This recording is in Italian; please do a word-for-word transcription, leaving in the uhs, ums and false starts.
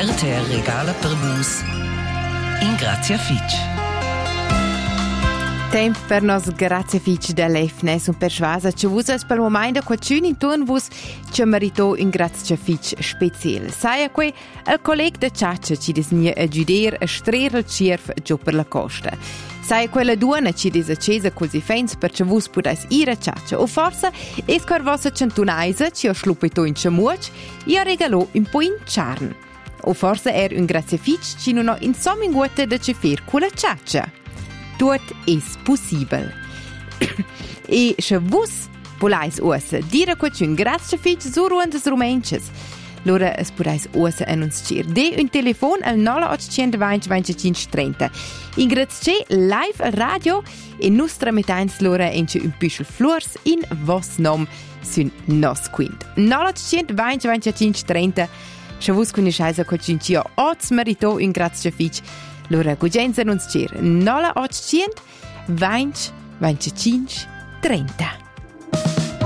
R T L regala per vus in Grazia Fitch. Tempo per nos Grazia Fitch dell'Efnes un persuasa che vus es per momento qualcun in turn vus che merito in Grazia Fitch special. Sai que il collega de Ciaccia ci disegna a giudier a strere il cirf giù per la costa. Sai quella duona ci dis accesa così fens per che vus putais ir a Ciaccia o forse es quer vossa centunaisa ci ho slupito in Ciamuc e regalò un po' in charn. O forse er un Grazia Fitch ci non ho insomma in guata da ce fer con la Ciaccia. Tot es possibel. E se vus volais ossa dire qualcun Grazia Fitch so ruantes rumenches, lora es podais ossa annunciar de un telefon al nolla ottocentodventi venticinque trenta. In Grazia live al radio e nostra metains lora ence un pischel flors in vos nom sun nos quint. nolla ottocentodventi venticinque trenta. Se vus conosceis a qualcun cio oz merito un Grazia Fitch, lora gugenza annunciar nolla ottocento venti venticinque trenta.